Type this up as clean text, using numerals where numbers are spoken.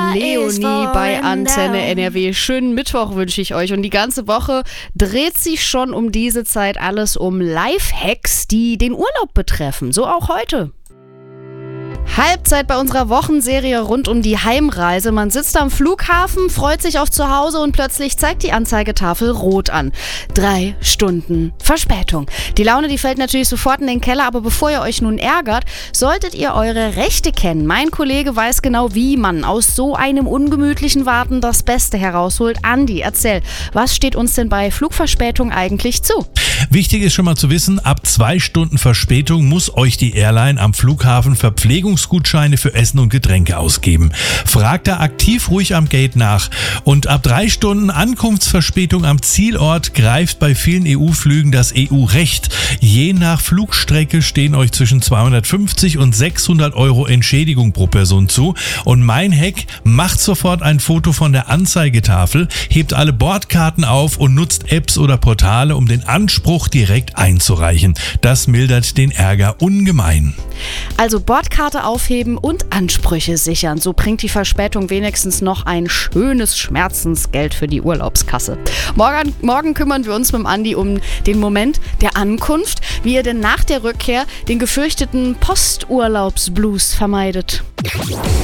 Leonie bei Antenne NRW. Schönen Mittwoch wünsche ich euch. Und die ganze Woche dreht sich schon um diese Zeit alles um Lifehacks, die den Urlaub betreffen. So auch heute. Halbzeit bei unserer Wochenserie rund um die Heimreise. Man sitzt am Flughafen, freut sich auf zu Hause und plötzlich zeigt die Anzeigetafel rot an. 3 Stunden Verspätung. Die Laune, die fällt natürlich sofort in den Keller, aber bevor ihr euch nun ärgert, solltet ihr eure Rechte kennen. Mein Kollege weiß genau, wie man aus so einem ungemütlichen Warten das Beste herausholt. Andi, erzähl, was steht uns denn bei Flugverspätung eigentlich zu? Wichtig ist schon mal zu wissen, ab 2 Stunden Verspätung muss euch die Airline am Flughafen Verpflegungsgutscheine für Essen und Getränke ausgeben. Fragt da aktiv ruhig am Gate nach. Und ab 3 Stunden Ankunftsverspätung am Zielort greift bei vielen EU-Flügen das EU-Recht. Je nach Flugstrecke stehen euch zwischen 250 und 600 Euro Entschädigung pro Person zu. Und mein Hack, macht sofort ein Foto von der Anzeigetafel, hebt alle Bordkarten auf und nutzt Apps oder Portale, um den Anspruch direkt einzureichen. Das mildert den Ärger ungemein. Also Bordkarte aufheben und Ansprüche sichern. So bringt die Verspätung wenigstens noch ein schönes Schmerzensgeld für die Urlaubskasse. Morgen kümmern wir uns mit dem Andi um den Moment der Ankunft, wie ihr denn nach der Rückkehr den gefürchteten Posturlaubsblues vermeidet.